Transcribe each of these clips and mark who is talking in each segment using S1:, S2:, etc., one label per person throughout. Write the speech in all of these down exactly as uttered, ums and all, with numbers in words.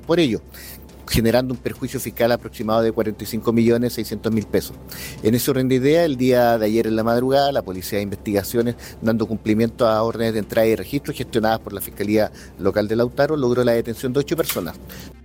S1: por ello, generando un perjuicio fiscal aproximado de cuarenta y cinco millones seiscientos mil pesos. En ese orden de idea, el día de ayer en la madrugada, la Policía de Investigaciones, dando cumplimiento a órdenes de entrada y registro gestionadas por la Fiscalía Local de Lautaro, logró la detención de ocho personas.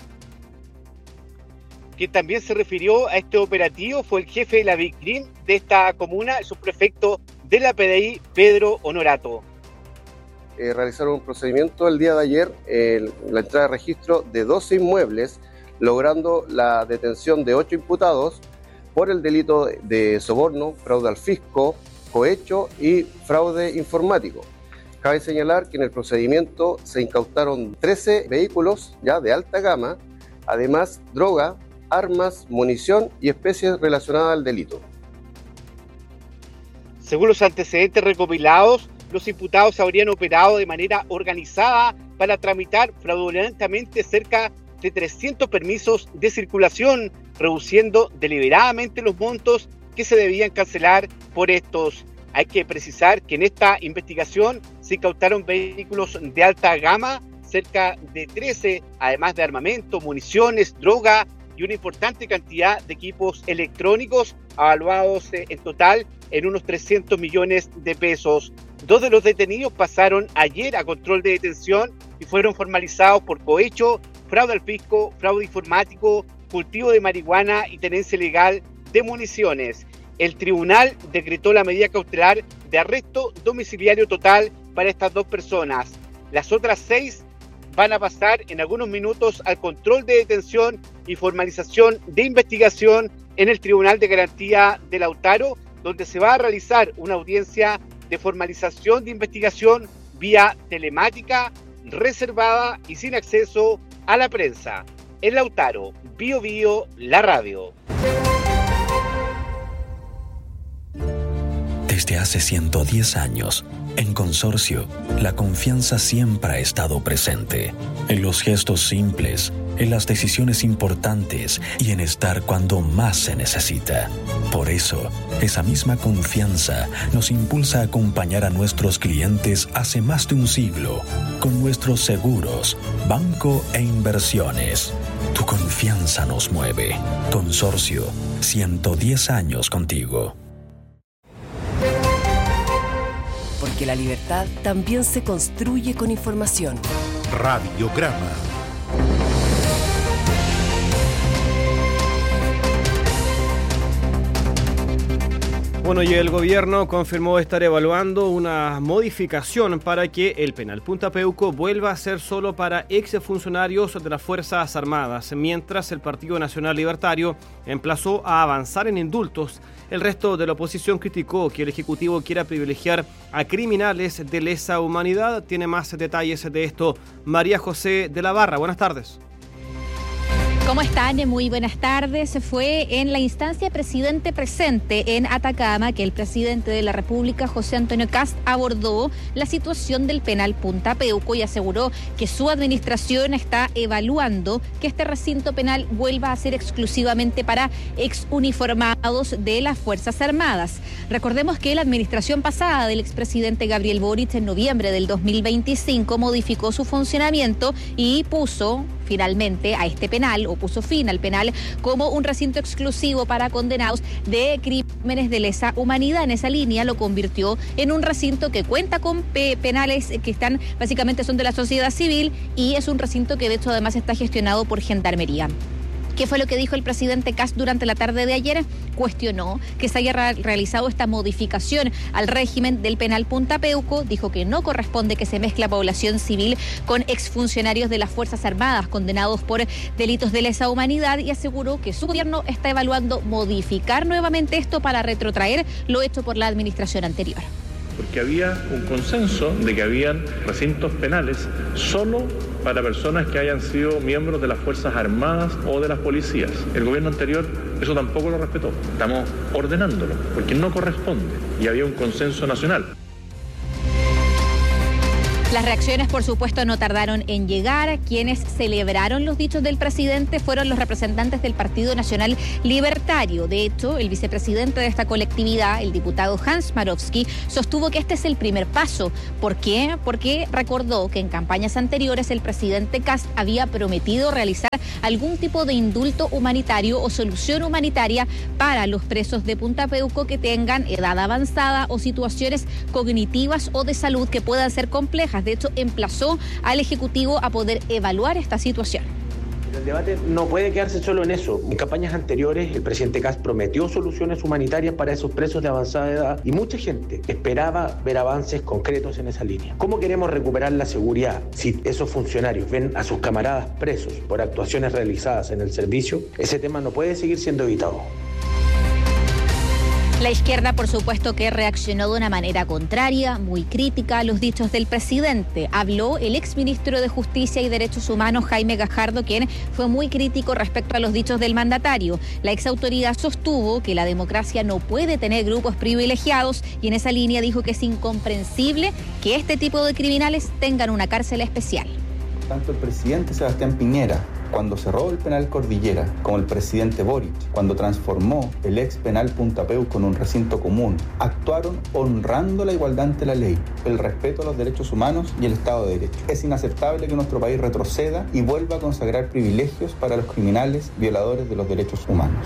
S2: Quien también se refirió a este operativo fue el jefe de la Vicrim de esta comuna, el subprefecto de la P D I, Pedro Honorato.
S3: Eh, realizaron un procedimiento el día de ayer, eh, la entrada de registro de doce inmuebles, logrando la detención de ocho imputados por el delito de soborno, fraude al fisco, cohecho y fraude informático. Cabe señalar que en el procedimiento se incautaron trece vehículos ya de alta gama, además droga, armas, munición y especies relacionadas al delito.
S2: Según los antecedentes recopilados, los imputados habrían operado de manera organizada para tramitar fraudulentamente cerca de trescientos permisos de circulación, reduciendo deliberadamente los montos que se debían cancelar por estos. Hay que precisar que en esta investigación se incautaron vehículos de alta gama, cerca de trece, además de armamento, municiones, droga y una importante cantidad de equipos electrónicos, evaluados en total en unos trescientos millones de pesos. Dos de los detenidos pasaron ayer a control de detención y fueron formalizados por cohecho, fraude al fisco, fraude informático, cultivo de marihuana y tenencia ilegal de municiones. El tribunal decretó la medida cautelar de arresto domiciliario total para estas dos personas. Las otras seis van a pasar en algunos minutos al control de detención y formalización de investigación en el Tribunal de Garantía de Lautaro, donde se va a realizar una audiencia de formalización de investigación vía telemática, reservada y sin acceso a la prensa. En Lautaro, Bio Bio, la radio.
S4: Desde hace ciento diez años, en Consorcio, la confianza siempre ha estado presente, en los gestos simples, en las decisiones importantes y en estar cuando más se necesita. Por eso, esa misma confianza nos impulsa a acompañar a nuestros clientes hace más de un siglo, con nuestros seguros, banco e inversiones. Tu confianza nos mueve. Consorcio, ciento diez años contigo.
S5: Porque la libertad también se construye con información.
S6: Radiograma.
S7: Bueno, y el gobierno confirmó estar evaluando una modificación para que el penal Punta Peuco vuelva a ser solo para exfuncionarios de las Fuerzas Armadas, mientras el Partido Nacional Libertario emplazó a avanzar en indultos. El resto de la oposición criticó que el Ejecutivo quiera privilegiar a criminales de lesa humanidad. Tiene más detalles de esto María José de la Barra. Buenas tardes.
S8: ¿Cómo están? Muy buenas tardes. Fue en la instancia Presidente Presente en Atacama que el presidente de la República, José Antonio Kast, abordó la situación del penal Punta Peuco y aseguró que su administración está evaluando que este recinto penal vuelva a ser exclusivamente para exuniformados de las Fuerzas Armadas. Recordemos que la administración pasada del expresidente Gabriel Boric en noviembre del dos mil veinticinco modificó su funcionamiento y puso finalmente a este penal, o puso fin al penal, como un recinto exclusivo para condenados de crímenes de lesa humanidad. En esa línea lo convirtió en un recinto que cuenta con pe- penales que están, básicamente son de la sociedad civil, y es un recinto que de hecho además está gestionado por Gendarmería. ¿Qué fue lo que dijo el presidente Kast durante la tarde de ayer? Cuestionó que se haya ra- realizado esta modificación al régimen del penal Punta Peuco. Dijo que no corresponde que se mezcle a población civil con exfuncionarios de las Fuerzas Armadas condenados por delitos de lesa humanidad y aseguró que su gobierno está evaluando modificar nuevamente esto para retrotraer lo hecho por la administración anterior.
S9: Porque había un consenso de que habían recintos penales solo para personas que hayan sido miembros de las Fuerzas Armadas o de las policías. El gobierno anterior eso tampoco lo respetó. Estamos ordenándolo, porque no corresponde, y había un consenso nacional.
S8: Las reacciones, por supuesto, no tardaron en llegar. Quienes celebraron los dichos del presidente fueron los representantes del Partido Nacional Libertario. De hecho, el vicepresidente de esta colectividad, el diputado Hans Smarowski, sostuvo que este es el primer paso. ¿Por qué? Porque recordó que en campañas anteriores el presidente Kast había prometido realizar algún tipo de indulto humanitario o solución humanitaria para los presos de Punta Peuco que tengan edad avanzada o situaciones cognitivas o de salud que puedan ser complejas. De hecho, emplazó al Ejecutivo a poder evaluar esta situación.
S10: El debate no puede quedarse solo en eso. En campañas anteriores, el presidente Kast prometió soluciones humanitarias para esos presos de avanzada edad y mucha gente esperaba ver avances concretos en esa línea. ¿Cómo queremos recuperar la seguridad si esos funcionarios ven a sus camaradas presos por actuaciones realizadas en el servicio? Ese tema no puede seguir siendo evitado.
S8: La izquierda, por supuesto, que reaccionó de una manera contraria, muy crítica a los dichos del presidente. Habló el exministro de Justicia y Derechos Humanos, Jaime Gajardo, quien fue muy crítico respecto a los dichos del mandatario. La exautoridad sostuvo que la democracia no puede tener grupos privilegiados y en esa línea dijo que es incomprensible que este tipo de criminales tengan una cárcel especial.
S11: Tanto el presidente Sebastián Piñera, cuando cerró el penal Cordillera, como el presidente Boric, cuando transformó el ex penal Punta Peuco en un recinto común, actuaron honrando la igualdad ante la ley, el respeto a los derechos humanos y el Estado de Derecho. Es inaceptable que nuestro país retroceda y vuelva a consagrar privilegios para los criminales violadores de los derechos humanos.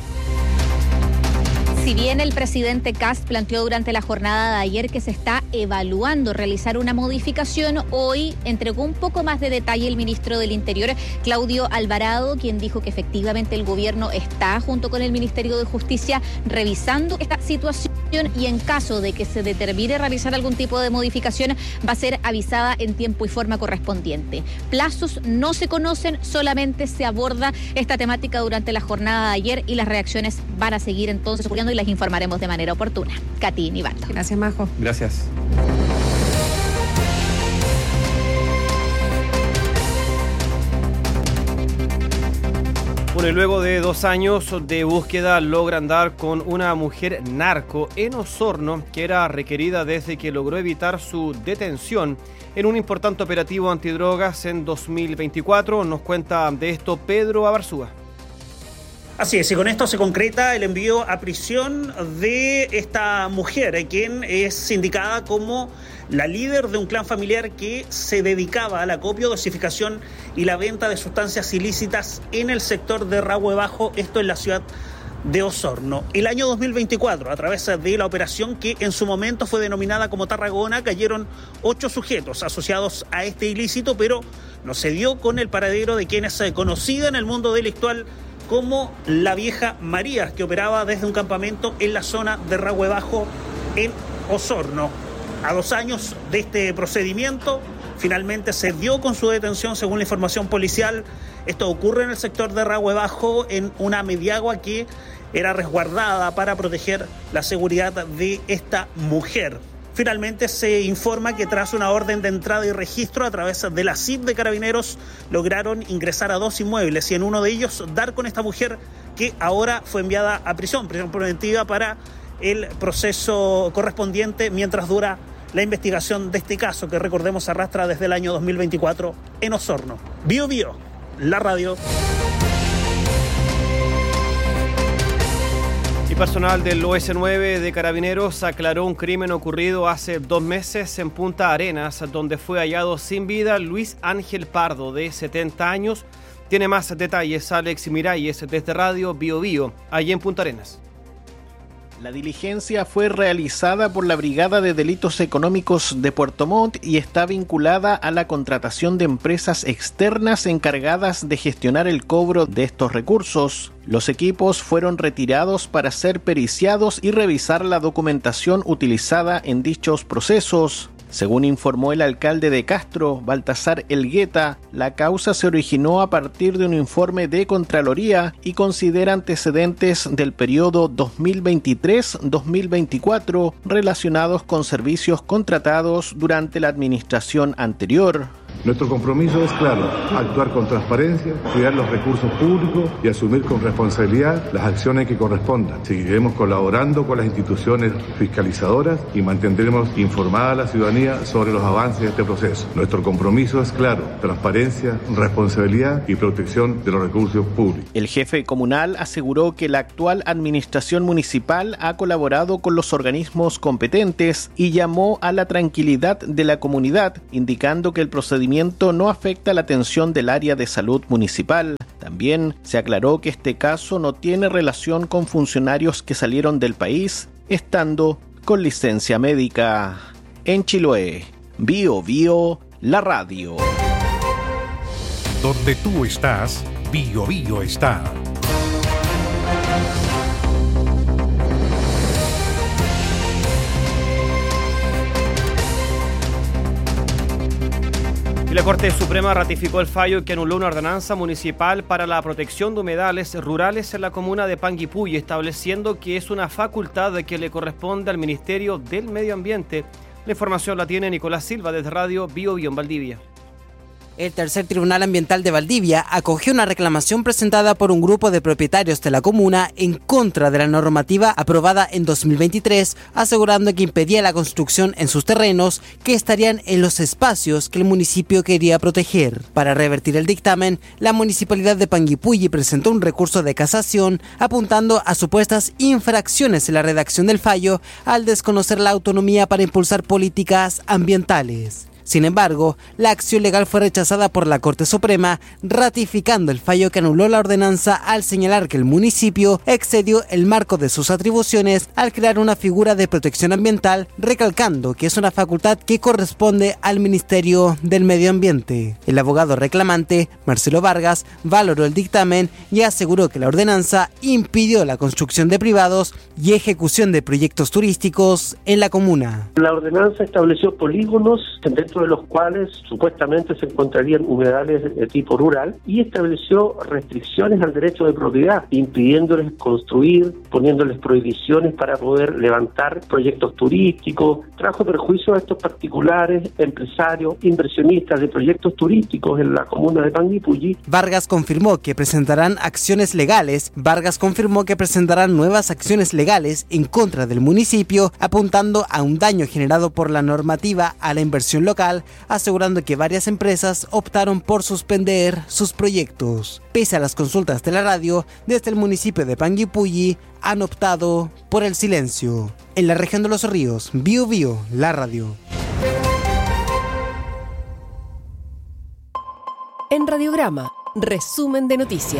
S8: Si bien el presidente Kast planteó durante la jornada de ayer que se está evaluando realizar una modificación, hoy entregó un poco más de detalle el ministro del Interior, Claudio Alvarado, quien dijo que efectivamente el gobierno está, junto con el Ministerio de Justicia, revisando esta situación y en caso de que se determine realizar algún tipo de modificación, va a ser avisada en tiempo y forma correspondiente. Plazos no se conocen, solamente se aborda esta temática durante la jornada de ayer y las reacciones van a seguir entonces ocurriendo y las informaremos de manera oportuna. Katy Nivaldo.
S12: Gracias, Majo.
S7: Gracias. Bueno, y luego de dos años de búsqueda logran dar con una mujer narco en Osorno que era requerida desde que logró evitar su detención en un importante operativo antidrogas en dos mil veinticuatro. Nos cuenta de esto Pedro Abarzúa.
S13: Así es, y con esto se concreta el envío a prisión de esta mujer, quien es indicada como la líder de un clan familiar que se dedicaba a la acopio, dosificación y la venta de sustancias ilícitas en el sector de Rahue Bajo, esto en la ciudad de Osorno. El año dos mil veinticuatro, a través de la operación que en su momento fue denominada como Tarragona, cayeron ocho sujetos asociados a este ilícito, pero no se dio con el paradero de quien es conocida en el mundo delictual como la vieja María, que operaba desde un campamento en la zona de Rahue Bajo, en Osorno. A dos años de este procedimiento, finalmente se dio con su detención, según la información policial. Esto ocurre en el sector de Rahue Bajo, en una mediagua que era resguardada para proteger la seguridad de esta mujer. Finalmente se informa que tras una orden de entrada y registro a través de la C I D de Carabineros lograron ingresar a dos inmuebles y en uno de ellos dar con esta mujer que ahora fue enviada a prisión, prisión preventiva para el proceso correspondiente mientras dura la investigación de este caso que recordemos arrastra desde el año dos mil veinticuatro en Osorno. Bio Bio, la radio.
S7: Personal del O S nueve de Carabineros aclaró un crimen ocurrido hace dos meses en Punta Arenas, donde fue hallado sin vida Luis Ángel Pardo, de setenta años. Tiene más detalles Alex Miralles desde Radio Bio Bio, allí en Punta Arenas.
S14: La diligencia fue realizada por la Brigada de Delitos Económicos de Puerto Montt y está vinculada a la contratación de empresas externas encargadas de gestionar el cobro de estos recursos. Los equipos fueron retirados para ser periciados y revisar la documentación utilizada en dichos procesos. Según informó el alcalde de Castro, Baltasar Elgueta, la causa se originó a partir de un informe de Contraloría y considera antecedentes del periodo dos mil veintitrés dos mil veinticuatro relacionados con servicios contratados durante la administración anterior.
S12: Nuestro compromiso es claro, actuar con transparencia, cuidar los recursos públicos y asumir con responsabilidad las acciones que correspondan. Seguiremos colaborando con las instituciones fiscalizadoras y mantendremos informada a la ciudadanía sobre los avances de este proceso. Nuestro compromiso es claro, transparencia, responsabilidad y protección de los recursos públicos.
S14: El jefe comunal aseguró que la actual administración municipal ha colaborado con los organismos competentes y llamó a la tranquilidad de la comunidad, indicando que el procedimiento no afecta la atención del área de salud municipal. También se aclaró que este caso no tiene relación con funcionarios que salieron del país estando con licencia médica. En Chiloé, Bio Bio, la radio.
S6: Donde tú estás, Bio Bio está.
S7: La Corte Suprema ratificó el fallo que anuló una ordenanza municipal para la protección de humedales rurales en la comuna de Panguipulli, estableciendo que es una facultad que le corresponde al Ministerio del Medio Ambiente. La información la tiene Nicolás Silva desde Radio Bio Bio en Valdivia.
S15: El tercer Tribunal Ambiental de Valdivia acogió una reclamación presentada por un grupo de propietarios de la comuna en contra de la normativa aprobada en dos mil veintitrés, asegurando que impedía la construcción en sus terrenos que estarían en los espacios que el municipio quería proteger. Para revertir el dictamen, la Municipalidad de Panguipulli presentó un recurso de casación apuntando a supuestas infracciones en la redacción del fallo al desconocer la autonomía para impulsar políticas ambientales. Sin embargo, la acción legal fue rechazada por la Corte Suprema, ratificando el fallo que anuló la ordenanza al señalar que el municipio excedió el marco de sus atribuciones al crear una figura de protección ambiental, recalcando que es una facultad que corresponde al Ministerio del Medio Ambiente. El abogado reclamante, Marcelo Vargas, valoró el dictamen y aseguró que la ordenanza impidió la construcción de privados y ejecución de proyectos turísticos en la comuna.
S16: La ordenanza estableció polígonos dentro de los cuales supuestamente se encontrarían humedales de tipo rural y estableció restricciones al derecho de propiedad, impidiéndoles construir, poniéndoles prohibiciones para poder levantar proyectos turísticos. Trajo perjuicio a estos particulares, empresarios, inversionistas de proyectos turísticos en la comuna de Panguipulli.
S15: Vargas confirmó que presentarán acciones legales. Vargas confirmó que presentarán nuevas acciones legales en contra del municipio, apuntando a un daño generado por la normativa a la inversión local, asegurando que varias empresas optaron por suspender sus proyectos. Pese a las consultas de la radio, desde el municipio de Panguipulli han optado por el silencio. En la región de Los Ríos, Bio Bio, la radio.
S5: En Radiograma, resumen de noticias.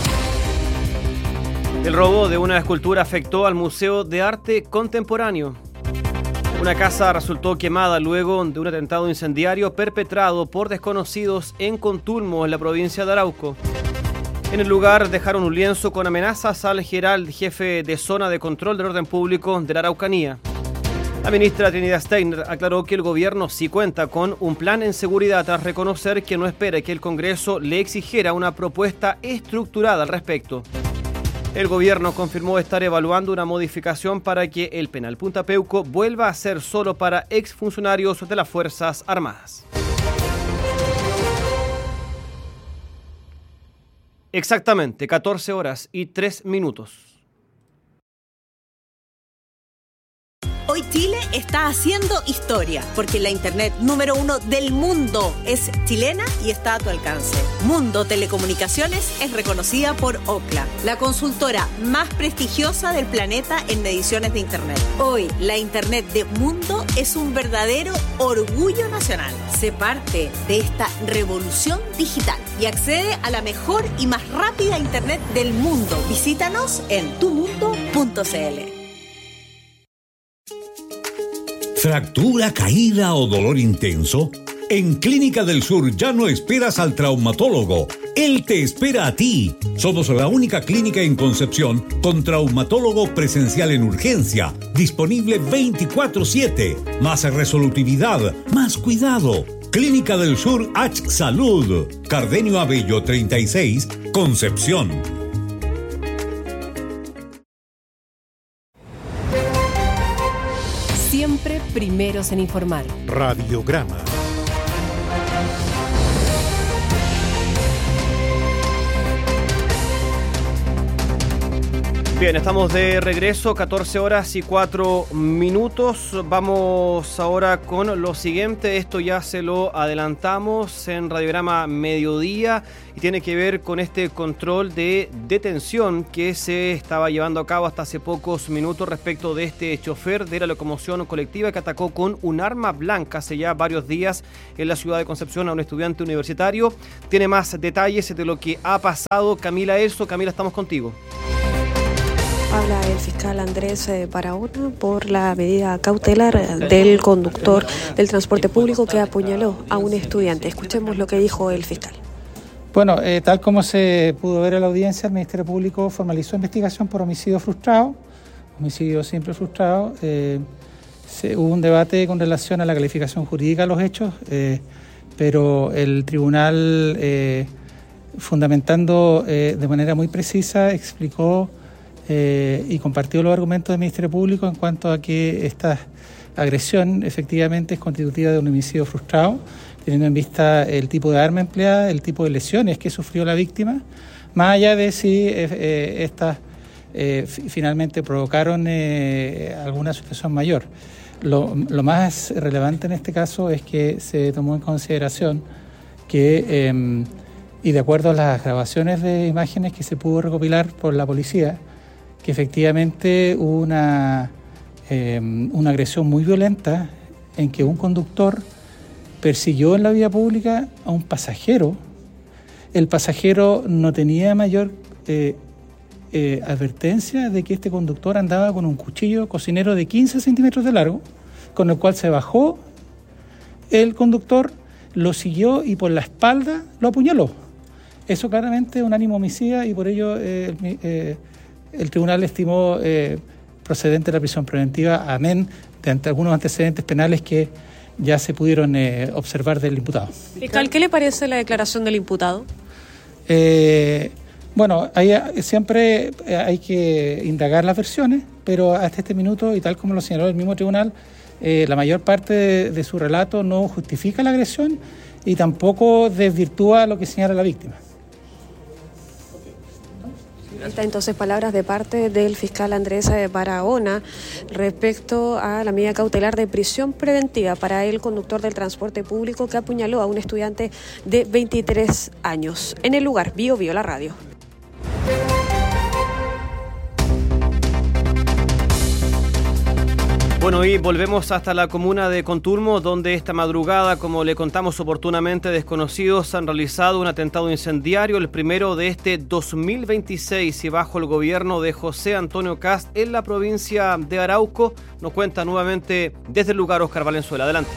S7: El robo de una escultura afectó al Museo de Arte Contemporáneo. Una casa resultó quemada luego de un atentado incendiario perpetrado por desconocidos en Contulmo, en la provincia de Arauco. En el lugar dejaron un lienzo con amenazas al general jefe de zona de control del orden público de la Araucanía. La ministra Trinidad Steiner aclaró que el gobierno sí cuenta con un plan en seguridad tras reconocer que no espera que el Congreso le exigiera una propuesta estructurada al respecto. El gobierno confirmó estar evaluando una modificación para que el penal Punta Peuco vuelva a ser solo para exfuncionarios de las Fuerzas Armadas. Exactamente, catorce horas y tres minutos.
S17: Hoy Chile está haciendo historia, porque la internet número uno del mundo es chilena y está a tu alcance. Mundo Telecomunicaciones es reconocida por Ookla, la consultora más prestigiosa del planeta en mediciones de internet. Hoy, la internet de Mundo es un verdadero orgullo nacional. Sé parte de esta revolución digital y accede a la mejor y más rápida internet del mundo. Visítanos en tu mundo punto c l.
S18: ¿Fractura, caída o dolor intenso? En Clínica del Sur ya no esperas al traumatólogo. Él te espera a ti. Somos la única clínica en Concepción con traumatólogo presencial en urgencia, disponible veinticuatro siete. Más resolutividad, más cuidado. Clínica del Sur H Salud. Cardenio Abello treinta y seis, Concepción.
S5: Siempre primeros en informar.
S6: Radiograma.
S7: Bien, estamos de regreso, catorce horas y cuatro minutos. Vamos ahora con lo siguiente. Esto ya se lo adelantamos en Radiograma Mediodía y tiene que ver con este control de detención que se estaba llevando a cabo hasta hace pocos minutos respecto de este chofer de la locomoción colectiva que atacó con un arma blanca hace ya varios días en la ciudad de Concepción a un estudiante universitario. Tiene más detalles de lo que ha pasado Camila Elso. Camila, estamos contigo.
S19: Habla el fiscal Andrés Barahona por la medida cautelar del conductor del transporte público que apuñaló a un estudiante. Escuchemos lo que dijo el fiscal.
S20: Bueno, eh, tal como se pudo ver en la audiencia, el Ministerio Público formalizó investigación por homicidio frustrado, homicidio simple frustrado. Eh, se, hubo un debate con relación a la calificación jurídica de los hechos, eh, pero el tribunal, eh, fundamentando eh, de manera muy precisa, explicó Eh, y compartió los argumentos del Ministerio Público en cuanto a que esta agresión efectivamente es constitutiva de un homicidio frustrado, teniendo en vista el tipo de arma empleada, el tipo de lesiones que sufrió la víctima, más allá de si eh, eh, estas eh, finalmente provocaron eh, alguna situación mayor. Lo, lo más relevante en este caso es que se tomó en consideración que, eh, y de acuerdo a las grabaciones de imágenes que se pudo recopilar por la policía, que efectivamente hubo una, eh, una agresión muy violenta en que un conductor persiguió en la vía pública a un pasajero. El pasajero no tenía mayor eh, eh, advertencia de que este conductor andaba con un cuchillo cocinero de quince centímetros de largo, con el cual se bajó el conductor, lo siguió y por la espalda lo apuñaló. Eso claramente es un ánimo homicida y por ello eh, eh, el tribunal estimó eh, procedente la prisión preventiva, amén de ante algunos antecedentes penales que ya se pudieron eh, observar del imputado.
S19: Fiscal, ¿qué le parece la declaración del imputado?
S20: Eh, bueno, hay, siempre hay que indagar las versiones, pero hasta este minuto, y tal como lo señaló el mismo tribunal, eh, la mayor parte de, de su relato no justifica la agresión y tampoco desvirtúa lo que señala la víctima.
S19: Está entonces palabras de parte del fiscal Andrés Barahona respecto a la medida cautelar de prisión preventiva para el conductor del transporte público que apuñaló a un estudiante de veintitrés años. En el lugar, Bio Bio, la radio.
S7: Bueno, y volvemos hasta la comuna de Contulmo, donde esta madrugada, como le contamos oportunamente, desconocidos han realizado un atentado incendiario, el primero de este dos mil veintiséis, y bajo el gobierno de José Antonio Kast en la provincia de Arauco. Nos cuenta nuevamente desde el lugar Oscar Valenzuela. Adelante.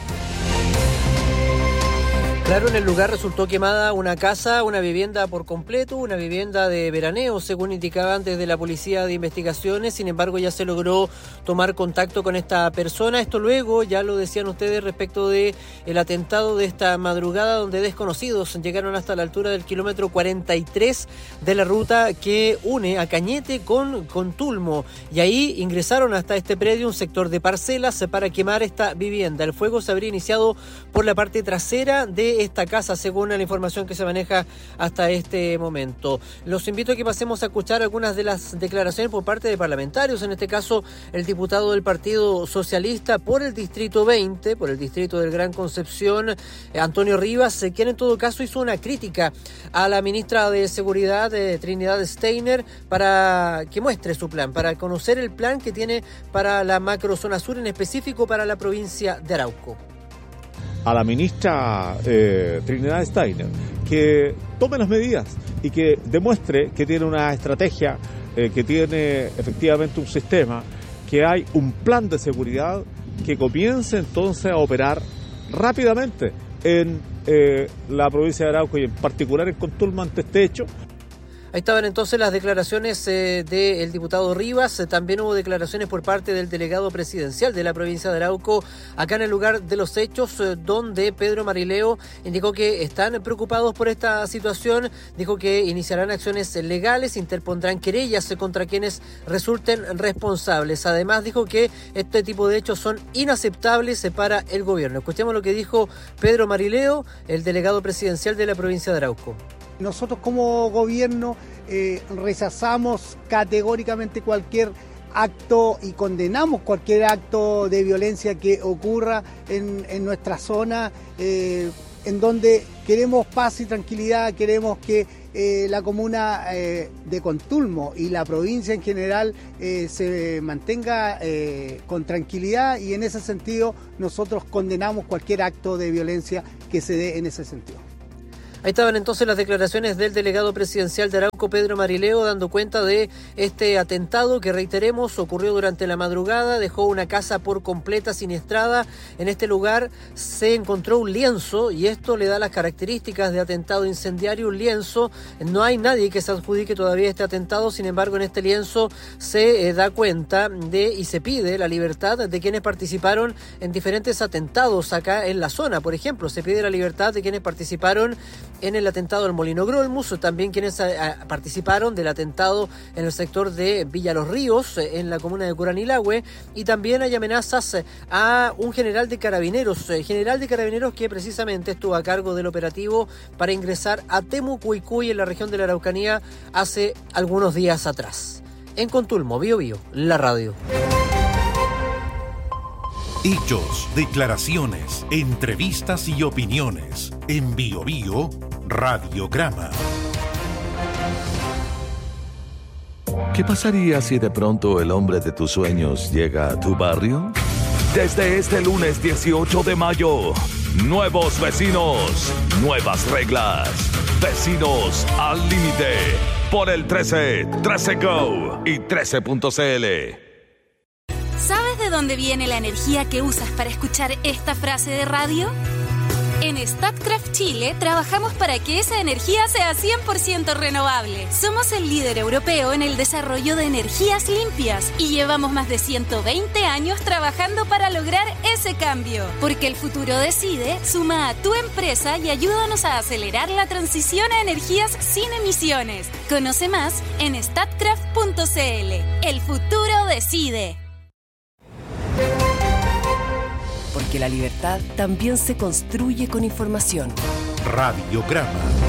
S21: Claro, en el lugar resultó quemada una casa, una vivienda por completo, una vivienda de veraneo, según indicaban desde la Policía de Investigaciones. Sin embargo, ya se logró tomar contacto con esta persona. Esto luego, ya lo decían ustedes, respecto de el atentado de esta madrugada, donde desconocidos llegaron hasta la altura del kilómetro cuarenta y tres de la ruta que une a Cañete con Contulmo. Y ahí ingresaron hasta este predio un sector de parcelas para quemar esta vivienda. El fuego se habría iniciado por la parte trasera de esta casa, según la información que se maneja hasta este momento. Los invito a que pasemos a escuchar algunas de las declaraciones por parte de parlamentarios, en este caso el diputado del Partido Socialista por el Distrito veinte, por el Distrito del Gran Concepción, Antonio Rivas, quien en todo caso hizo una crítica a la ministra de Seguridad, de Trinidad Steiner, para que muestre su plan, para conocer el plan que tiene para la macrozona sur, en específico para la provincia de Arauco.
S22: A la ministra eh, Trinidad Steiner que tome las medidas y que demuestre que tiene una estrategia, eh, que tiene efectivamente un sistema, que hay un plan de seguridad que comience entonces a operar rápidamente en eh, la provincia de Arauco y en particular en Contulmo ante este hecho.
S21: Ahí estaban entonces las declaraciones eh, del diputado Rivas. Eh, también hubo declaraciones por parte del delegado presidencial de la provincia de Arauco, acá en el lugar de los hechos, eh, donde Pedro Marileo indicó que están preocupados por esta situación. Dijo que iniciarán acciones legales, interpondrán querellas contra quienes resulten responsables. Además, dijo que este tipo de hechos son inaceptables para el gobierno. Escuchemos lo que dijo Pedro Marileo, el delegado presidencial de la provincia de Arauco.
S23: Nosotros como gobierno
S1: eh, rechazamos categóricamente cualquier acto y condenamos cualquier acto de violencia que ocurra en, en nuestra zona, eh, en donde queremos paz y tranquilidad, queremos que eh, la comuna eh, de Contulmo y la provincia en general eh, se mantenga eh, con tranquilidad, y en ese sentido nosotros condenamos cualquier acto de violencia que se dé en ese sentido.
S21: Ahí estaban entonces las declaraciones del delegado presidencial de Arauco, Pedro Marileo, dando cuenta de este atentado que, reiteremos, ocurrió durante la madrugada, dejó una casa por completa siniestrada. En este lugar se encontró un lienzo y esto le da las características de atentado incendiario, un lienzo. No hay nadie que se adjudique todavía este atentado, sin embargo en este lienzo se eh, da cuenta de y se pide la libertad de quienes participaron en diferentes atentados acá en la zona. Por ejemplo, se pide la libertad de quienes participaron en el atentado del Molino Grolmus, también quienes a, a, participaron del atentado en el sector de Villa Los Ríos, en la comuna de Curanilahue, y también hay amenazas a un general de carabineros, general de carabineros que precisamente estuvo a cargo del operativo para ingresar a Temucuicui, en la región de la Araucanía, hace algunos días atrás. En Contulmo, Bío Bío, la radio.
S6: Hechos, declaraciones, entrevistas y opiniones. En Bío Bío, Radiograma.
S3: ¿Qué pasaría si de pronto el hombre de tus sueños llega a tu barrio? Desde este lunes dieciocho de mayo, nuevos vecinos, nuevas reglas. Vecinos al límite. Por el trece, trece Go y trece punto c l.
S23: ¿Sabes de dónde viene la energía que usas para escuchar esta frase de radio? En Statkraft Chile trabajamos para que esa energía sea cien por ciento renovable. Somos el líder europeo en el desarrollo de energías limpias y llevamos más de ciento veinte años trabajando para lograr ese cambio. Porque el futuro decide, suma a tu empresa y ayúdanos a acelerar la transición a energías sin emisiones. Conoce más en statkraft punto c l. El futuro decide.
S5: Porque la libertad también se construye con información.
S6: Radiograma.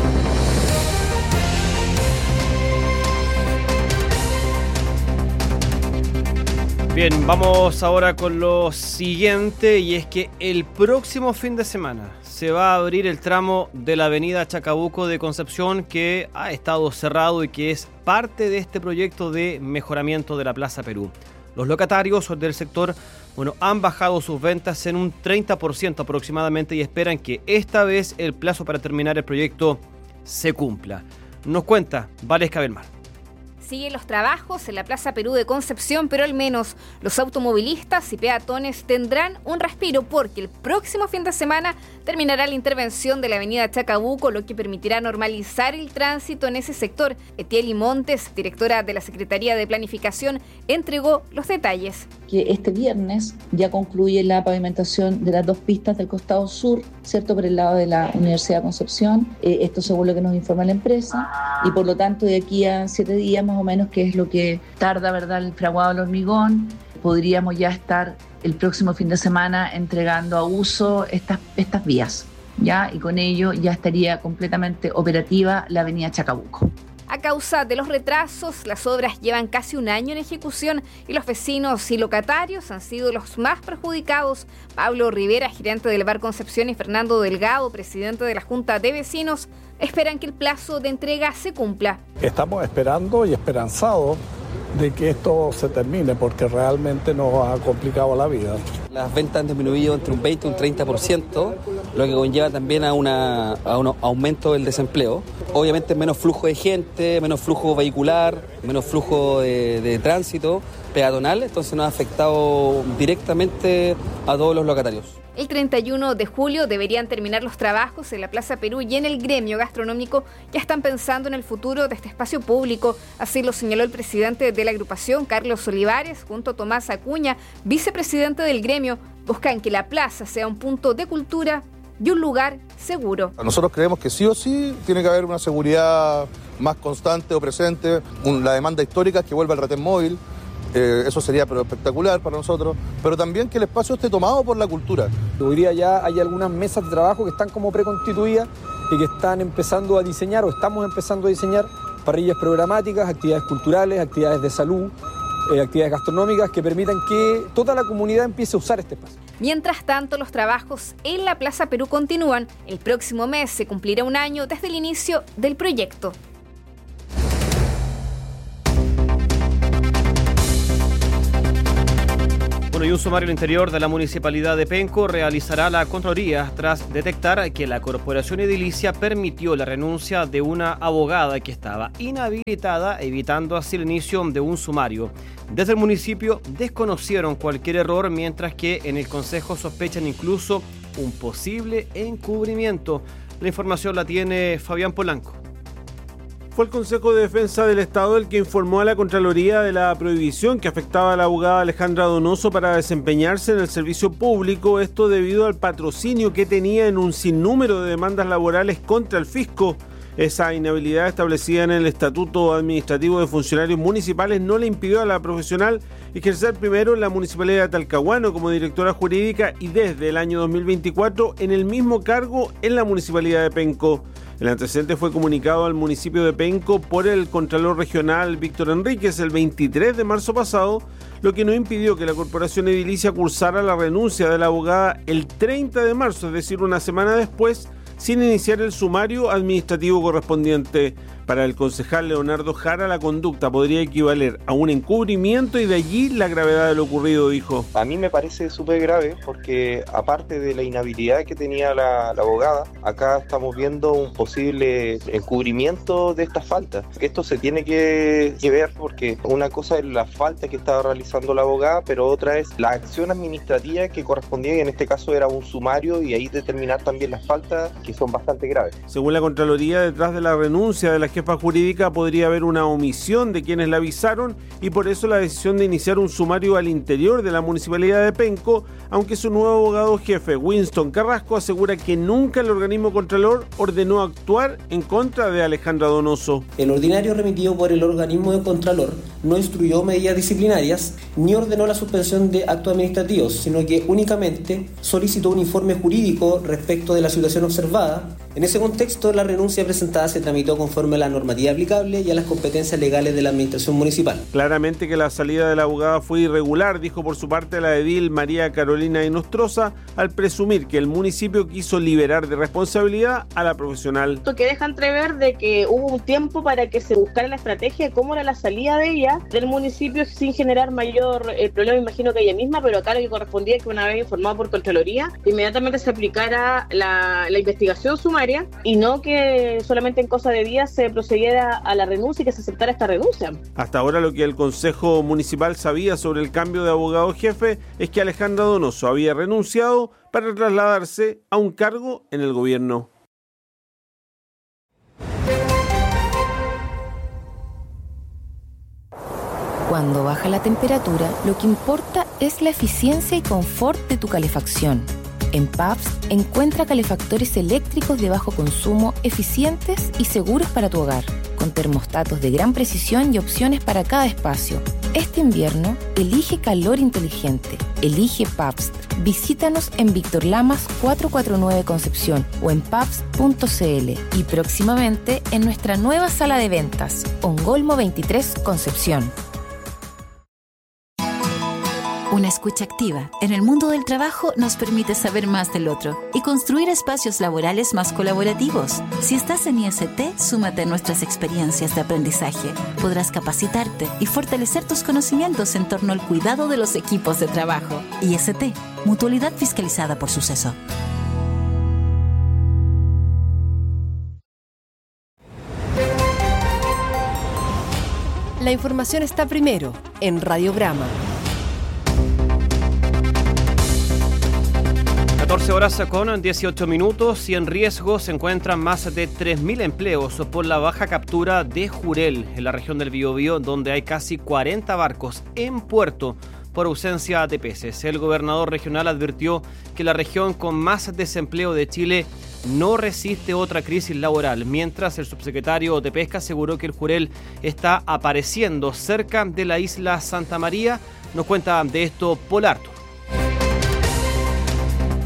S7: Bien, vamos ahora con lo siguiente, y es que el próximo fin de semana se va a abrir el tramo de la avenida Chacabuco de Concepción, que ha estado cerrado y que es parte de este proyecto de mejoramiento de la Plaza Perú. Los locatarios del sector bueno, han bajado sus ventas en un treinta por ciento aproximadamente y esperan que esta vez el plazo para terminar el proyecto se cumpla. Nos cuenta Valesca Belmar.
S8: Siguen los trabajos en la Plaza Perú de Concepción, pero al menos los automovilistas y peatones tendrán un respiro, porque el próximo fin de semana terminará la intervención de la avenida Chacabuco, lo que permitirá normalizar el tránsito en ese sector. Etieli Montes, directora de la Secretaría de Planificación, entregó los detalles.
S24: Que este viernes ya concluye la pavimentación de las dos pistas del costado sur, ¿cierto?, por el lado de la Universidad de Concepción. Eh, esto según lo que nos informa la empresa, y por lo tanto de aquí a siete días más o menos, que es lo que tarda, ¿verdad?, el fraguado del hormigón, podríamos ya estar el próximo fin de semana entregando a uso estas, estas vías, ¿ya? Y con ello ya estaría completamente operativa la avenida Chacabuco.
S8: A causa de los retrasos, las obras llevan casi un año en ejecución y los vecinos y locatarios han sido los más perjudicados. Pablo Rivera, gerente del Bar Concepción, y Fernando Delgado, presidente de la Junta de Vecinos, esperan que el plazo de entrega se cumpla.
S25: Estamos esperando y esperanzados de que esto se termine, porque realmente nos ha complicado la vida.
S26: Las ventas han disminuido entre un veinte y un treinta por ciento, lo que conlleva también a, una, a un aumento del desempleo. Obviamente menos flujo de gente, menos flujo vehicular, menos flujo de, de tránsito peatonal, entonces nos ha afectado directamente a todos los locatarios.
S8: El treinta y uno de julio deberían terminar los trabajos en la Plaza Perú, y en el gremio gastronómico ya están pensando en el futuro de este espacio público. Así lo señaló el presidente de la agrupación, Carlos Olivares, junto a Tomás Acuña, vicepresidente del gremio. Buscan que la plaza sea un punto de cultura y un lugar seguro.
S27: Nosotros creemos que sí o sí tiene que haber una seguridad más constante o presente, un, la demanda histórica es que vuelva el retén móvil. Eh, eso sería pero espectacular para nosotros, pero también que el espacio esté tomado por la cultura.
S28: Hoy día ya hay algunas mesas de trabajo que están como preconstituidas y que están empezando a diseñar, o estamos empezando a diseñar parrillas programáticas, actividades culturales, actividades de salud, eh, actividades gastronómicas que permitan que toda la comunidad empiece a usar este espacio.
S2: Mientras tanto, los trabajos en la Plaza Perú continúan. El próximo mes se cumplirá un año desde el inicio del proyecto.
S7: Bueno, y un sumario interior de la Municipalidad de Penco realizará la Contraloría tras detectar que la Corporación Edilicia permitió la renuncia de una abogada que estaba inhabilitada, evitando así el inicio de un sumario. Desde el municipio desconocieron cualquier error, mientras que en el Consejo sospechan incluso un posible encubrimiento. La información la tiene Fabián Polanco.
S4: Fue el Consejo de Defensa del Estado el que informó a la Contraloría de la prohibición que afectaba a la abogada Alejandra Donoso para desempeñarse en el servicio público, esto debido al patrocinio que tenía en un sinnúmero de demandas laborales contra el fisco. Esa inhabilidad establecida en el Estatuto Administrativo de Funcionarios Municipales no le impidió a la profesional ejercer primero en la Municipalidad de Talcahuano como directora jurídica y desde el año dos mil veinticuatro en el mismo cargo en la Municipalidad de Penco. El antecedente fue comunicado al municipio de Penco por el Contralor Regional Víctor Enríquez el veintitrés de marzo pasado, lo que no impidió que la Corporación Edilicia cursara la renuncia de la abogada el treinta de marzo, es decir, una semana después, sin iniciar el sumario administrativo correspondiente. Para el concejal Leonardo Jara, la conducta podría equivaler a un encubrimiento y de allí la gravedad de lo ocurrido, dijo.
S9: A mí me parece súper grave porque aparte de la inhabilidad que tenía la, la abogada, acá estamos viendo un posible encubrimiento de estas faltas. Esto se tiene que, que ver porque una cosa es la falta que estaba realizando la abogada, pero otra es la acción administrativa que correspondía, y en este caso era un sumario, y ahí determinar también las faltas que son bastante graves.
S4: Según la Contraloría, detrás de la renuncia de la jefa jurídica podría haber una omisión de quienes la avisaron, y por eso la decisión de iniciar un sumario al interior de la Municipalidad de Penco, aunque su nuevo abogado jefe, Winston Carrasco, asegura que nunca el organismo contralor ordenó actuar en contra de Alejandra Donoso.
S10: El ordinario remitido por el organismo de contralor no instruyó medidas disciplinarias ni ordenó la suspensión de actos administrativos, sino que únicamente solicitó un informe jurídico respecto de la situación observada. En ese contexto, la renuncia presentada se tramitó conforme a la normativa aplicable y a las competencias legales de la administración municipal.
S4: Claramente que la salida de la abogada fue irregular, dijo por su parte la edil María Carolina Inostroza, al presumir que el municipio quiso liberar de responsabilidad a la profesional.
S11: Esto que deja entrever de que hubo un tiempo para que se buscara la estrategia de cómo era la salida de ella del municipio sin generar mayor eh, problema, imagino que ella misma, pero acá lo que correspondía es que una vez informado por Contraloría, inmediatamente se aplicara la, la investigación sumaria y no que solamente en cosa de días se procediera a la renuncia y que se aceptara esta renuncia.
S4: Hasta ahora lo que el Consejo Municipal sabía sobre el cambio de abogado jefe es que Alejandra Donoso había renunciado para trasladarse a un cargo en el gobierno.
S12: Cuando baja la temperatura, lo que importa es la eficiencia y confort de tu calefacción. En P A B S encuentra calefactores eléctricos de bajo consumo, eficientes y seguros para tu hogar, con termostatos de gran precisión y opciones para cada espacio. Este invierno, elige calor inteligente. Elige P A B S. Visítanos en Víctor Lamas cuatrocientos cuarenta y nueve Concepción o en pabs punto c l y próximamente en nuestra nueva sala de ventas, Ongolmo veintitrés Concepción.
S13: Una escucha activa en el mundo del trabajo nos permite saber más del otro y construir espacios laborales más colaborativos. Si estás en I S T, súmate a nuestras experiencias de aprendizaje. Podrás capacitarte y fortalecer tus conocimientos en torno al cuidado de los equipos de trabajo. I S T, Mutualidad Fiscalizada por Suceso.
S5: La información está primero en Radiograma.
S7: catorce horas con dieciocho minutos y en riesgo se encuentran más de tres mil empleos por la baja captura de jurel en la región del Biobío, donde hay casi cuarenta barcos en puerto por ausencia de peces. El gobernador regional advirtió que la región con más desempleo de Chile no resiste otra crisis laboral, mientras el subsecretario de Pesca aseguró que el jurel está apareciendo cerca de la isla Santa María. Nos cuenta de esto Polarto.
S14: Las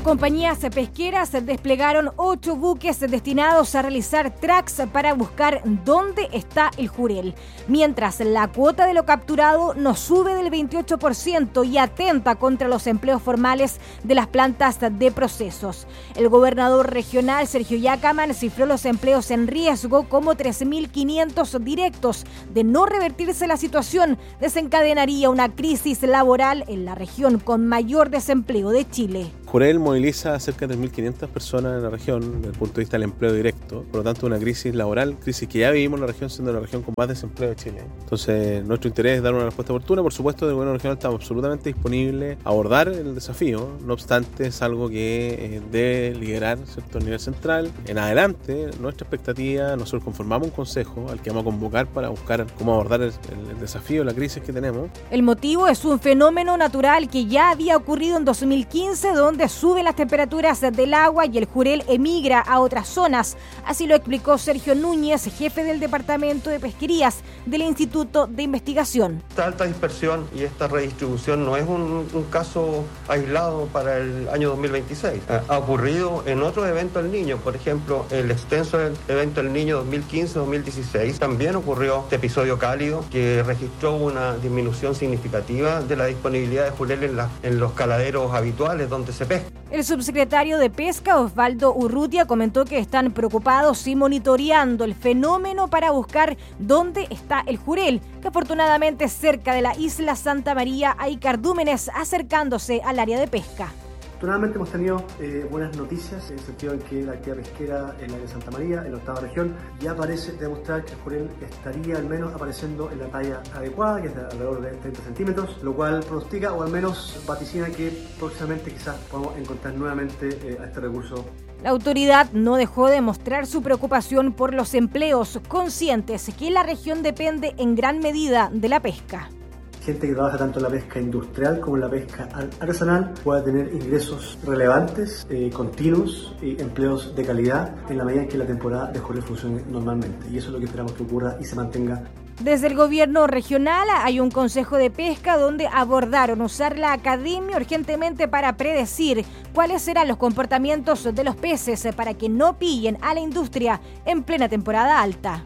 S14: compañías pesqueras desplegaron ocho buques destinados a realizar tracks para buscar dónde está el jurel, mientras la cuota de lo capturado no sube del veintiocho por ciento y atenta contra los empleos formales de las plantas de procesos. El gobernador regional, Sergio Yacaman, cifró los empleos en riesgo como trece mil quinientos directos. De no revertirse la situación, desencadenaría una crisis laboral en la región con mayor desempleo de Chile.
S15: Jurel moviliza a cerca de tres mil quinientas personas en la región desde el punto de vista del empleo directo, por lo tanto una crisis laboral, crisis que ya vivimos en la región, siendo la región con más desempleo de Chile. Entonces nuestro interés es dar una respuesta oportuna. Por supuesto, del gobierno regional estamos absolutamente disponibles a abordar el desafío, no obstante es algo que eh, debe liderar, ¿cierto?, a nivel central. En adelante, nuestra expectativa, nosotros conformamos un consejo al que vamos a convocar para buscar cómo abordar el, el, el desafío, la crisis que tenemos.
S14: El motivo es un fenómeno natural que ya había ocurrido en dos mil quince, donde suben las temperaturas del agua y el jurel emigra a otras zonas. Así lo explicó Sergio Núñez, jefe del Departamento de Pesquerías del Instituto de Investigación.
S16: Esta alta dispersión y esta redistribución no es un, un caso aislado para el año dos mil veintiséis. Ha ocurrido en otros eventos del Niño, por ejemplo, el extenso evento del Niño dos mil quince dos mil dieciséis. También ocurrió este episodio cálido que registró una disminución significativa de la disponibilidad de jurel en, la, en los caladeros habituales donde se pesca.
S14: El subsecretario de Pesca, Osvaldo Urrutia, comentó que están preocupados y monitoreando el fenómeno para buscar dónde está el jurel, que afortunadamente cerca de la isla Santa María hay cardúmenes acercándose al área de pesca.
S17: Afortunadamente hemos tenido eh, buenas noticias en el sentido en que la actividad pesquera en la de Santa María, en la octava región, ya parece demostrar que el jurel estaría al menos apareciendo en la talla adecuada, que es de alrededor de treinta centímetros, lo cual pronostica o al menos vaticina que próximamente quizás podamos encontrar nuevamente eh, a este recurso.
S14: La autoridad no dejó de mostrar su preocupación por los empleos, conscientes que la región depende en gran medida de la pesca.
S17: Gente que trabaja tanto en la pesca industrial como en la pesca artesanal pueda tener ingresos relevantes, eh, continuos y empleos de calidad en la medida en que la temporada de jurel funcione normalmente. Y eso es lo que esperamos que ocurra y se mantenga.
S14: Desde el gobierno regional hay un consejo de pesca donde abordaron usar la academia urgentemente para predecir cuáles serán los comportamientos de los peces para que no pillen a la industria en plena temporada alta.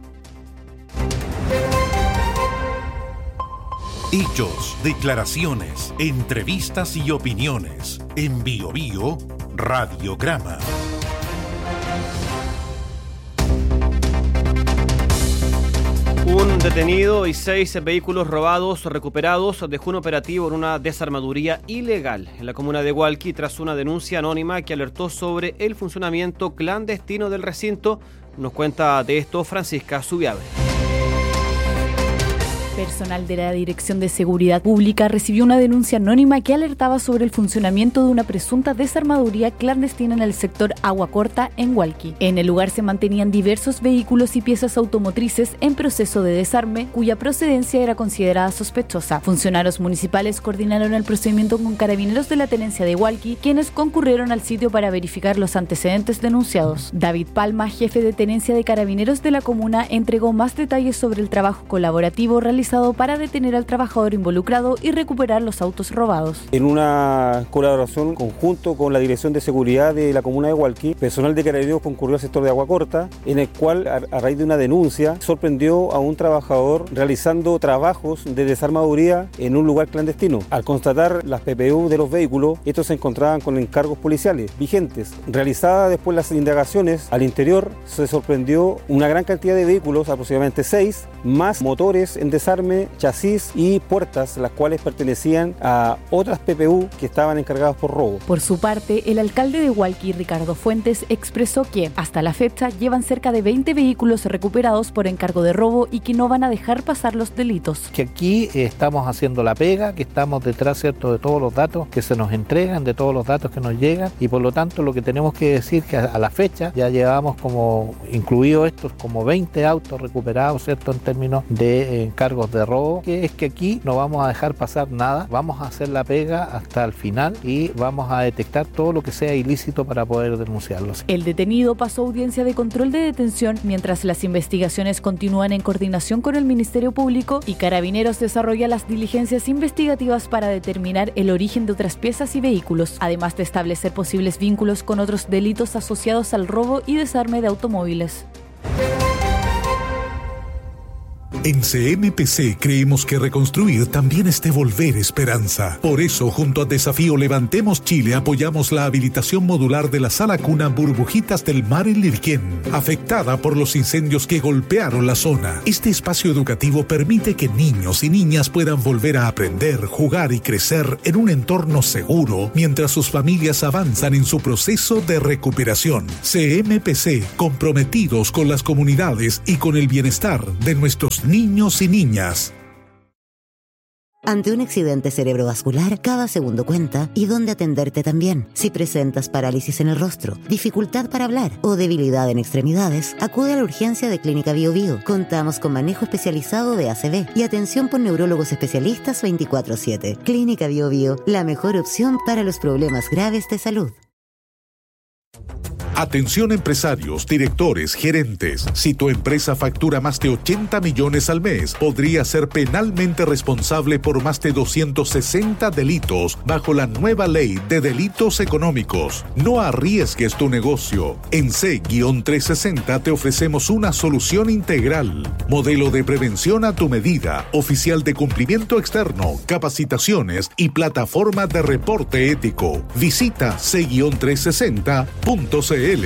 S6: Hechos, declaraciones, entrevistas y opiniones. En Bio Bio, Radiograma.
S7: Un detenido y seis vehículos robados recuperados dejó un operativo en una desarmaduría ilegal en la comuna de Hualqui tras una denuncia anónima que alertó sobre el funcionamiento clandestino del recinto. Nos cuenta de esto Francisca Zubiabre.
S18: Personal de la Dirección de Seguridad Pública recibió una denuncia anónima que alertaba sobre el funcionamiento de una presunta desarmaduría clandestina en el sector Agua Corta en Hualqui. En el lugar se mantenían diversos vehículos y piezas automotrices en proceso de desarme, cuya procedencia era considerada sospechosa. Funcionarios municipales coordinaron el procedimiento con carabineros de la tenencia de Hualqui, quienes concurrieron al sitio para verificar los antecedentes denunciados. David Palma, jefe de tenencia de carabineros de la comuna, entregó más detalles sobre el trabajo colaborativo realizado para detener al trabajador involucrado y recuperar los autos robados.
S19: En una colaboración conjunto con la Dirección de Seguridad de la comuna de Hualqui, personal de carabineros concurrió al sector de Agua Corta, en el cual, a, a raíz de una denuncia, sorprendió a un trabajador realizando trabajos de desarmaduría en un lugar clandestino. Al constatar las P P U de los vehículos, estos se encontraban con encargos policiales vigentes. Realizadas después las indagaciones, al interior se sorprendió una gran cantidad de vehículos, aproximadamente seis, más motores en desarme, chasis y puertas, las cuales pertenecían a otras P P U que estaban encargadas por robo.
S18: Por su parte, el alcalde de Hualqui, Ricardo Fuentes, expresó que hasta la fecha llevan cerca de veinte vehículos recuperados por encargo de robo y que no van a dejar pasar los delitos.
S20: Que aquí eh, estamos haciendo la pega, que estamos detrás, ¿cierto?, de todos los datos que se nos entregan, de todos los datos que nos llegan, y por lo tanto lo que tenemos que decir que a, a la fecha ya llevamos como incluido estos como veinte autos recuperados, ¿cierto?, en términos de eh, encargo cargos de robo, que es que aquí no vamos a dejar pasar nada, vamos a hacer la pega hasta el final y vamos a detectar todo lo que sea ilícito para poder denunciarlos.
S18: El detenido pasó audiencia de control de detención mientras las investigaciones continúan en coordinación con el Ministerio Público y Carabineros desarrolla las diligencias investigativas para determinar el origen de otras piezas y vehículos, además de establecer posibles vínculos con otros delitos asociados al robo y desarme de automóviles.
S6: En C M P C creemos que reconstruir también es devolver esperanza. Por eso, junto a Desafío Levantemos Chile, apoyamos la habilitación modular de la sala cuna Burbujitas del Mar en Lirquén, afectada por los incendios que golpearon la zona. Este espacio educativo permite que niños y niñas puedan volver a aprender, jugar y crecer en un entorno seguro, mientras sus familias avanzan en su proceso de recuperación. C M P C, comprometidos con las comunidades y con el bienestar de nuestros niños y niñas.
S1: Ante un accidente cerebrovascular, cada segundo cuenta y dónde atenderte también. Si presentas parálisis en el rostro, dificultad para hablar o debilidad en extremidades, acude a la urgencia de Clínica Bio Bio. Contamos con manejo especializado de A C V y atención por neurólogos especialistas veinticuatro siete. Clínica Bio Bio, la mejor opción para los problemas graves de salud.
S6: Atención empresarios, directores, gerentes. Si tu empresa factura más de ochenta millones al mes, podría ser penalmente responsable por más de doscientos sesenta delitos bajo la nueva ley de delitos económicos. No arriesgues tu negocio. En C trescientos sesenta te ofrecemos una solución integral. Modelo de prevención a tu medida, oficial de cumplimiento externo, capacitaciones y plataforma de reporte ético. Visita C trescientos sesenta punto c l.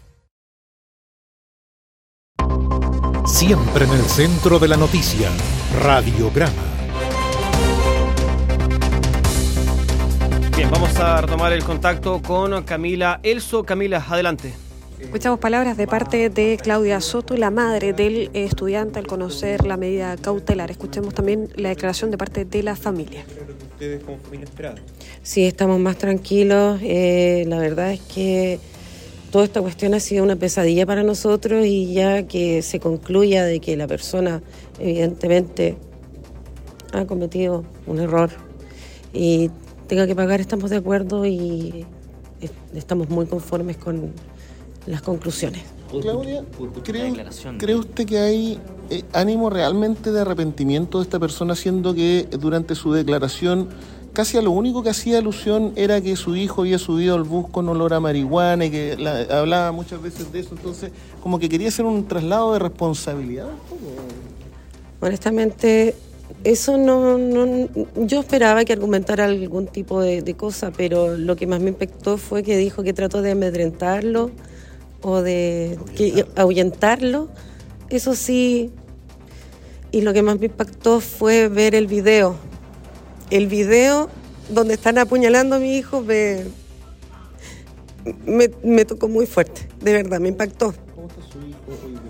S6: Siempre en el centro de la noticia, Radiograma.
S7: Bien, vamos a retomar el contacto con Camila Elso. Camila, adelante.
S3: Escuchamos palabras de parte de Claudia Soto, la madre del estudiante, al conocer la medida cautelar. Escuchemos también la declaración de parte de la familia.
S21: ¿Ustedes como familia esperaban?
S3: Sí, estamos más tranquilos. Eh, la verdad es que toda esta cuestión ha sido una pesadilla para nosotros y ya que se concluya de que la persona evidentemente ha cometido un error y tenga que pagar, estamos de acuerdo y estamos muy conformes con las conclusiones.
S21: Claudia, ¿cree, ¿cree usted que hay eh, ánimo realmente de arrepentimiento de esta persona, siendo que durante su declaración casi a lo único que hacía alusión era que su hijo había subido al bus con olor a marihuana y que la, hablaba muchas veces de eso? Entonces, como que quería hacer un traslado de responsabilidad un poco.
S3: Honestamente, eso no, no... Yo esperaba que argumentara algún tipo de, de cosa, pero lo que más me impactó fue que dijo que trató de amedrentarlo o de que, ahuyentarlo. Eso sí, y lo que más me impactó fue ver el video. El video donde están apuñalando a mi hijo me, me, me tocó muy fuerte, de verdad, me impactó.
S21: ¿Cómo está su hijo hoy día?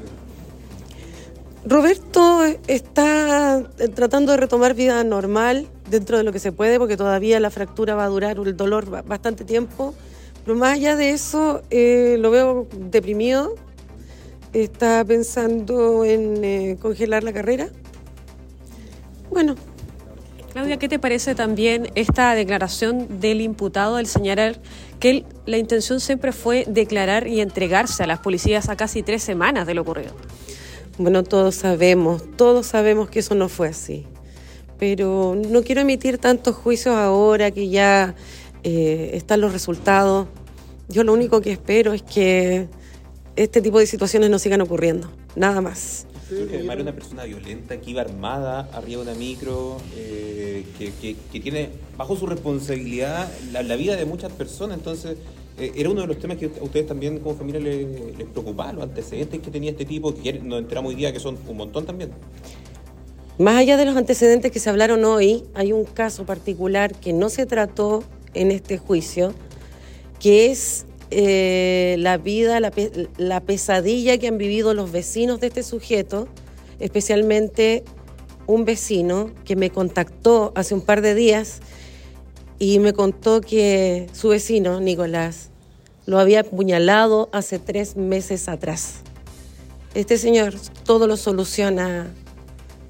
S3: Roberto está tratando de retomar vida normal dentro de lo que se puede, porque todavía la fractura va a durar, el dolor va bastante tiempo, pero más allá de eso eh, lo veo deprimido, está pensando en eh, congelar la carrera. Bueno. Claudia, ¿qué te parece también esta declaración del imputado al señalar que él, la intención siempre fue declarar y entregarse a las policías a casi tres semanas de lo ocurrido? Bueno, todos sabemos, todos sabemos que eso no fue así, pero no quiero emitir tantos juicios ahora que ya eh, están los resultados. Yo lo único que espero es que este tipo de situaciones no sigan ocurriendo, nada más.
S21: Porque además era una persona violenta que iba armada arriba de una micro, eh, que, que, que tiene bajo su responsabilidad la, la vida de muchas personas. Entonces, eh, era uno de los temas que a ustedes también como familia les, les preocupaba, los antecedentes que tenía este tipo, que nos enteramos hoy día que son un montón también.
S3: Más allá de los antecedentes que se hablaron hoy, hay un caso particular que no se trató en este juicio, que es Eh, la vida, la, pe- la pesadilla que han vivido los vecinos de este sujeto, especialmente un vecino que me contactó hace un par de días y me contó que su vecino, Nicolás, lo había apuñalado hace tres meses atrás. Este señor todo lo soluciona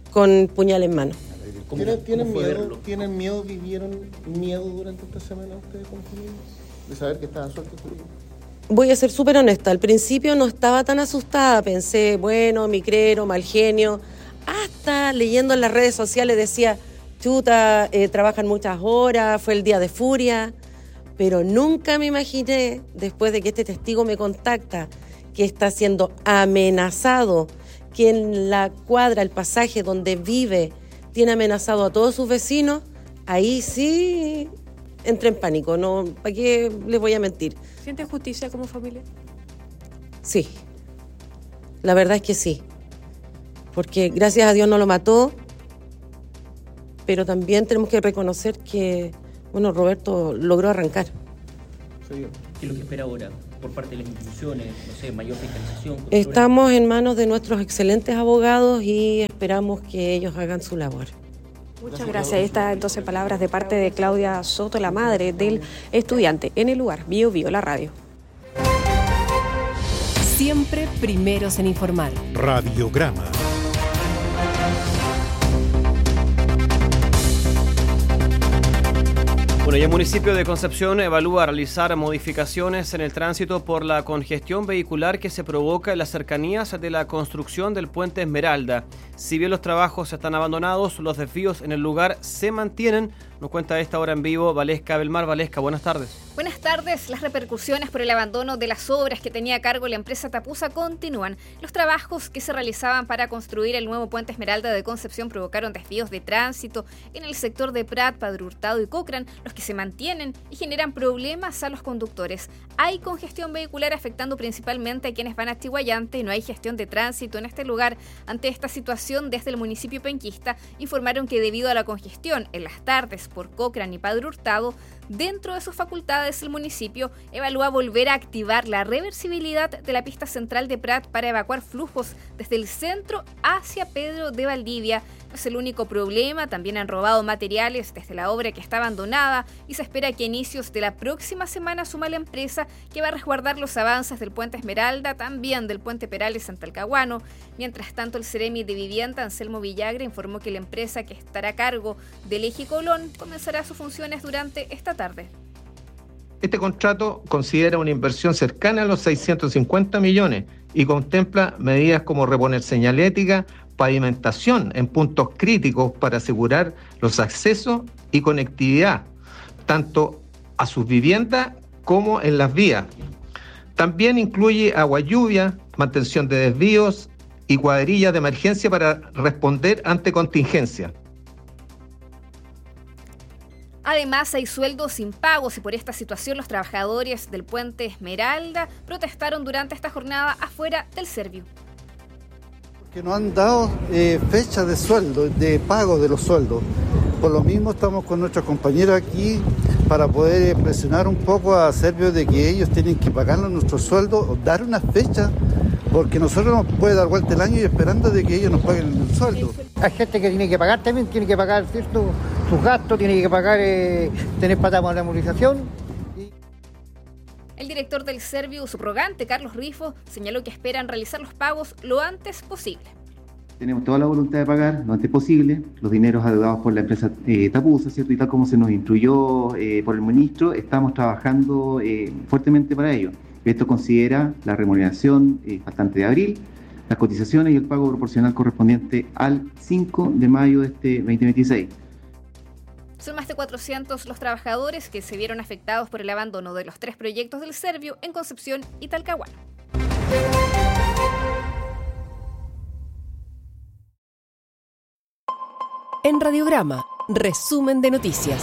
S3: con puñal en mano.
S21: ¿Tienen, ¿tienen, miedo, ¿Tienen miedo, vivieron miedo durante esta semana ustedes con familia? De saber que estaban sueltos.
S3: Voy a ser súper honesta, al principio no estaba tan asustada, pensé, bueno, micrero, mal genio, hasta leyendo en las redes sociales decía, chuta, eh, trabajan muchas horas, fue el día de furia, pero nunca me imaginé, después de que este testigo me contacta, que está siendo amenazado, que en la cuadra, el pasaje donde vive, tiene amenazado a todos sus vecinos, ahí sí entré en pánico, no, ¿para qué les voy a mentir?
S8: ¿Sienten justicia como familia?
S3: Sí, la verdad es que sí, porque gracias a Dios no lo mató, pero también tenemos que reconocer que, bueno, Roberto logró arrancar.
S22: ¿Qué es lo que espera ahora por parte de las instituciones? No sé, mayor fiscalización.
S3: Estamos en manos de nuestros excelentes abogados y esperamos que ellos hagan su labor.
S8: Muchas gracias. Estas entonces palabras de parte de Claudia Soto, la madre del estudiante, en el lugar. Bio Bio, la radio.
S23: Siempre primeros en informar.
S6: Radiograma.
S7: Bueno, y el municipio de Concepción evalúa realizar modificaciones en el tránsito por la congestión vehicular que se provoca en las cercanías de la construcción del puente Esmeralda. Si bien los trabajos están abandonados, los desvíos en el lugar se mantienen. Nos cuenta a esta hora en vivo Valesca Belmar. Valesca, buenas tardes.
S2: Buenas tardes. Las repercusiones por el abandono de las obras que tenía a cargo la empresa Tapusa continúan. Los trabajos que se realizaban para construir el nuevo puente Esmeralda de Concepción provocaron desvíos de tránsito en el sector de Prat, Padre Hurtado y Cochrane, los que se mantienen y generan problemas a los conductores. Hay congestión vehicular afectando principalmente a quienes van a Chihuayante y no hay gestión de tránsito en este lugar. Ante esta situación, desde el municipio penquista informaron que debido a la congestión en las tardes por Cochrane y Padre Hurtado, dentro de sus facultades el municipio evalúa volver a activar la reversibilidad de la pista central de Prat para evacuar flujos desde el centro hacia Pedro de Valdivia. No es el único problema, también han robado materiales desde la obra que está abandonada y se espera que a inicios de la próxima semana suma la empresa que va a resguardar los avances del puente Esmeralda, también del puente Perales en Talcahuano. Mientras tanto, el Ceremi de Vivienda, Anselmo Villagra, informó que la empresa que estará a cargo del eje Colón comenzará sus funciones durante esta tarde.
S24: Este contrato considera una inversión cercana a los seiscientos cincuenta millones y contempla medidas como reponer señalética, pavimentación en puntos críticos para asegurar los accesos y conectividad, tanto a sus viviendas como en las vías. También incluye agua lluvia, mantención de desvíos y cuadrillas de emergencia para responder ante contingencia.
S2: Además, hay sueldos impagos y por esta situación los trabajadores del puente Esmeralda protestaron durante esta jornada afuera del Serviu.
S25: Que no han dado eh, fecha de sueldo, de pago de los sueldos. Por lo mismo estamos con nuestros compañeros aquí para poder presionar un poco a Serviu de que ellos tienen que pagarnos nuestros sueldos o dar una fecha, porque nosotros nos puede dar vuelta el año y esperando de que ellos nos paguen el sueldo.
S26: Hay gente que tiene que pagar también, tiene que pagar, ¿cierto?, sus gastos, tiene que pagar, eh, tener para la movilización.
S2: El director del Serviu subrogante, Carlos Rifo, señaló que esperan realizar los pagos lo antes posible.
S27: Tenemos toda la voluntad de pagar lo antes posible los dineros adeudados por la empresa eh, Tapusa, ¿cierto? Y tal como se nos instruyó eh, por el ministro, estamos trabajando eh, fuertemente para ello. Esto considera la remuneración eh, faltante de abril, las cotizaciones y el pago proporcional correspondiente al cinco de mayo de este veinte veintiséis.
S2: Son más de cuatrocientos los trabajadores que se vieron afectados por el abandono de los tres proyectos del Serviu en Concepción y Talcahuano.
S23: En Radiograma, resumen de noticias.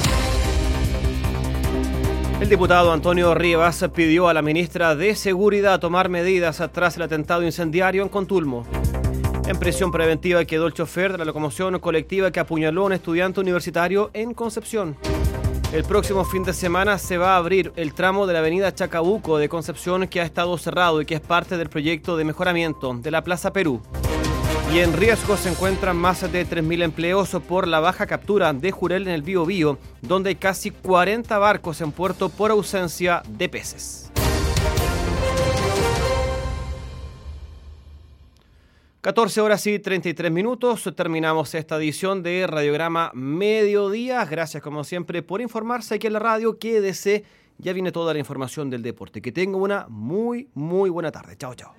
S7: El diputado Antonio Rivas pidió a la ministra de Seguridad tomar medidas tras el atentado incendiario en Contulmo. En prisión preventiva quedó el chofer de la locomoción colectiva que apuñaló a un estudiante universitario en Concepción. El próximo fin de semana se va a abrir el tramo de la avenida Chacabuco de Concepción que ha estado cerrado y que es parte del proyecto de mejoramiento de la Plaza Perú. Y en riesgo se encuentran más de tres mil empleos por la baja captura de jurel en el Biobío, donde hay casi cuarenta barcos en puerto por ausencia de peces. catorce horas y treinta y tres minutos, terminamos esta edición de Radiograma Mediodía. Gracias como siempre por informarse aquí en la radio. Quédese, ya viene toda la información del deporte. Que tenga una muy, muy buena tarde. Chao, chao.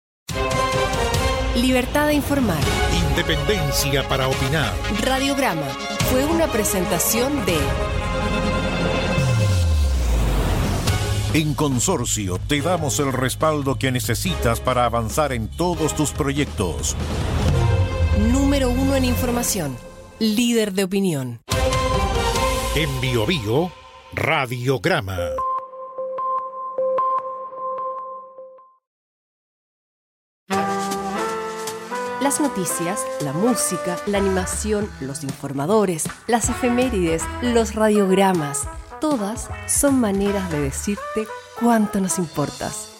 S23: Libertad de informar.
S6: Independencia para opinar.
S23: Radiograma fue una presentación de...
S6: En Consorcio te damos el respaldo que necesitas para avanzar en todos tus proyectos.
S23: Número uno en información. Líder de opinión.
S6: En Biobío, Radiograma.
S23: Las noticias, la música, la animación, los informadores, las efemérides, los radiogramas, todas son maneras de decirte cuánto nos importas.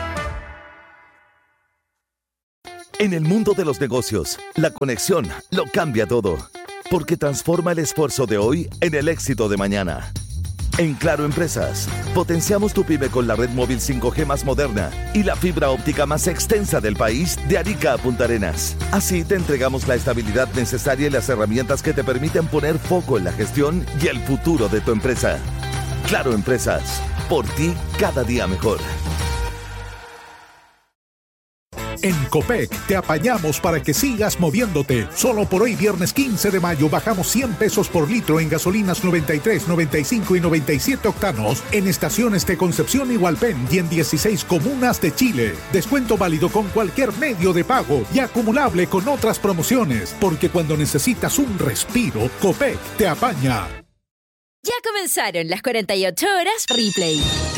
S4: En el mundo de los negocios, la conexión lo cambia todo, porque transforma el esfuerzo de hoy en el éxito de mañana. En Claro Empresas, potenciamos tu pyme con la red móvil cinco G más moderna y la fibra óptica más extensa del país de Arica a Punta Arenas. Así te entregamos la estabilidad necesaria y las herramientas que te permiten poner foco en la gestión y el futuro de tu empresa. Claro Empresas, por ti cada día mejor.
S6: En Copec te apañamos para que sigas moviéndote. Solo por hoy, viernes quince de mayo, bajamos cien pesos por litro en gasolinas noventa y tres, noventa y cinco y noventa y siete octanos en estaciones de Concepción y Hualpén y en dieciséis comunas de Chile. Descuento válido con cualquier medio de pago y acumulable con otras promociones. Porque cuando necesitas un respiro, Copec te apaña.
S5: Ya comenzaron las cuarenta y ocho horas Replay.